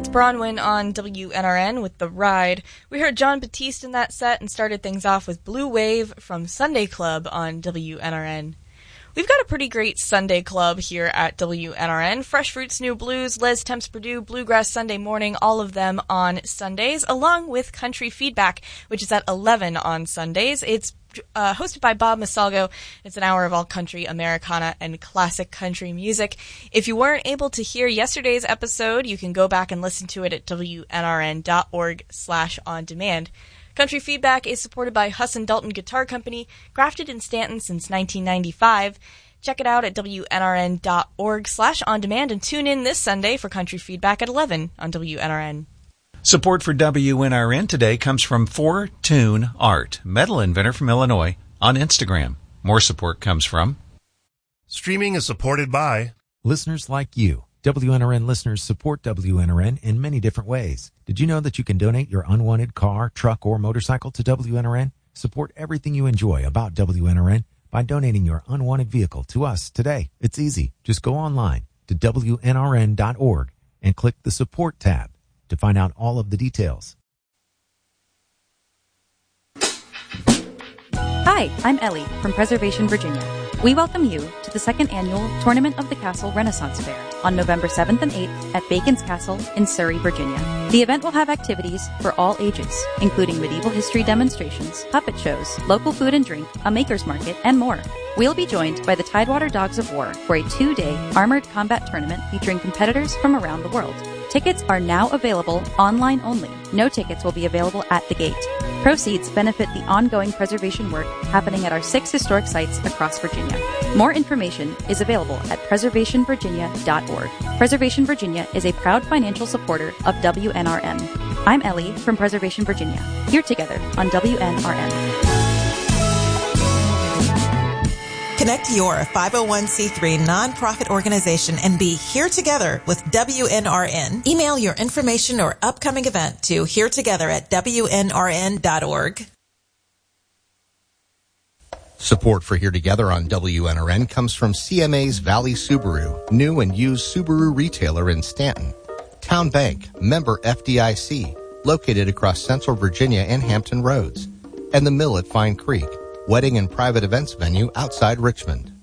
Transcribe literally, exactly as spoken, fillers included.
That's Bronwyn on W N R N with The Ride. We heard Jon Batiste in that set and started things off with Blue Wave from Sunday Club on W N R N. We've got a pretty great Sunday club here at W N R N. Fresh Fruits, New Blues, Les Temps Purdue, Bluegrass Sunday Morning, all of them on Sundays, along with Country Feedback, which is at eleven on Sundays. It's uh, hosted by Bob Masalgo. It's an hour of all country, Americana, and classic country music. If you weren't able to hear yesterday's episode, you can go back and listen to it at W N R N dot org slash on demand. Country Feedback is supported by Huss and Dalton Guitar Company, crafted in Stanton since nineteen ninety-five. Check it out at W N R N dot org slash on demand and tune in this Sunday for Country Feedback at eleven on W N R N. Support for W N R N today comes from Four Tune Art, metal inventor from Illinois, on Instagram. More support comes from... Streaming is supported by... listeners like you. W N R N listeners support W N R N in many different ways. Did you know that you can donate your unwanted car, truck, or motorcycle to W N R N? Support everything you enjoy about W N R N by donating your unwanted vehicle to us today. It's easy. Just go online to W N R N dot org and click the Support tab to find out all of the details. Hi, I'm Ellie from Preservation, Virginia. We welcome you to the second annual Tournament of the Castle Renaissance Fair on November seventh and eighth at Bacon's Castle in Surrey, Virginia. The event will have activities for all ages, including medieval history demonstrations, puppet shows, local food and drink, a maker's market, and more. We'll be joined by the Tidewater Dogs of War for a two-day armored combat tournament featuring competitors from around the world. Tickets are now available online only. No tickets will be available at the gate. Proceeds benefit the ongoing preservation work happening at our six historic sites across Virginia. More information is available at preservation virginia dot org. Preservation Virginia is a proud financial supporter of W N R N. I'm Ellie from Preservation Virginia, here together on W N R N. Connect your five oh one c three nonprofit organization and be here together with W N R N. Email your information or upcoming event to here together at W N R N dot org. Support for Here Together on W N R N comes from C M A's Valley Subaru, new and used Subaru retailer in Stanton. Town Bank, member F D I C, located across Central Virginia and Hampton Roads. And the Mill at Fine Creek, wedding and private events venue outside Richmond.